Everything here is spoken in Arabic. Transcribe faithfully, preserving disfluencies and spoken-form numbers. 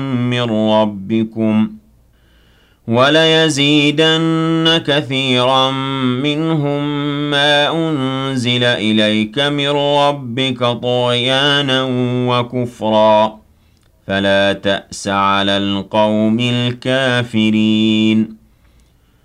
من ربكم وليزيدن كثيرا منهم ما أنزل إليك من ربك طغيانا وكفرا فلا تأس على القوم الكافرين